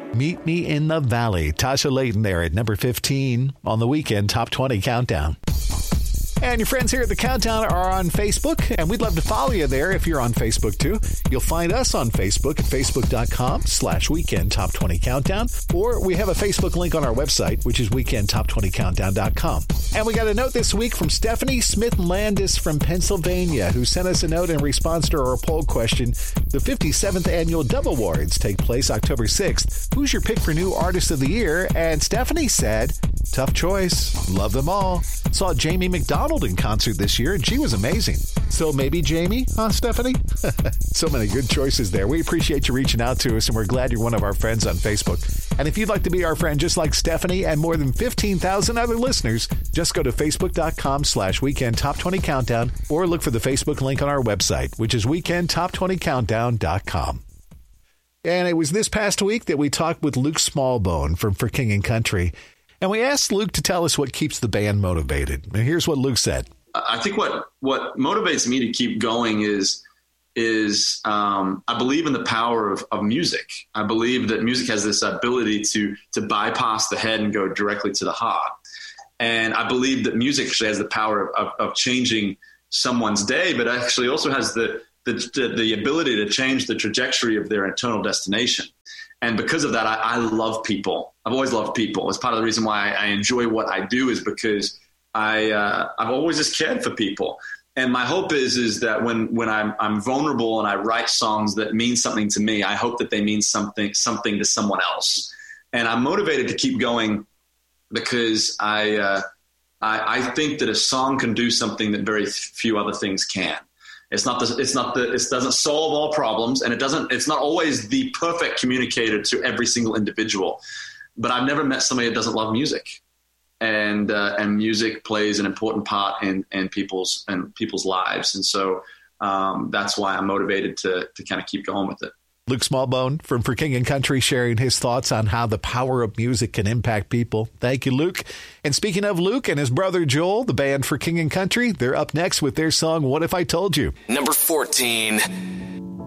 Meet Me in the Valley. Tasha Layton there at number 15 on the Weekend Top 20 Countdown. And your friends here at the Countdown are on Facebook, and we'd love to follow you there if you're on Facebook too. You'll find us on Facebook at facebook.com/Weekend Top 20 Countdown, or we have a Facebook link on our website, which is weekendtop20countdown.com. And we got a note this week from Stephanie Smith-Landis from Pennsylvania, who sent us a note in response to our poll question. The 57th Annual Dove Awards take place October 6th. Who's your pick for New Artist of the Year? And Stephanie said, tough choice. Love them all. Saw Jamie McDonald in concert this year, and she was amazing. So maybe Jamie, huh, Stephanie? So many good choices there. We appreciate you reaching out to us, and we're glad you're one of our friends on Facebook. And if you'd like to be our friend just like Stephanie and more than 15,000 other listeners, just go to facebook.com/Weekend Top 20 Countdown or look for the Facebook link on our website, which is weekendtop20countdown.com. And it was this past week that we talked with Luke Smallbone from For King and Country. And we asked Luke to tell us what keeps the band motivated. And here's what Luke said. I think what motivates me to keep going is I believe in the power of music. I believe that music has this ability to bypass the head and go directly to the heart. And I believe that music actually has the power of changing someone's day, but actually also has the ability to change the trajectory of their eternal destination. And because of that, I love people. I've always loved people. It's part of the reason why I enjoy what I do, is because I've always just cared for people. And my hope is that when I'm vulnerable and I write songs that mean something to me, I hope that they mean something to someone else. And I'm motivated to keep going because I think that a song can do something that very few other things can. It doesn't solve all problems, and it's not always the perfect communicator to every single individual. But I've never met somebody that doesn't love music, and music plays an important part in people's lives. And so that's why I'm motivated to kind of keep going with it. Luke Smallbone from For King and Country sharing his thoughts on how the power of music can impact people. Thank you, Luke. And speaking of Luke and his brother Joel, the band For King and Country, they're up next with their song, What If I Told You? Number 14.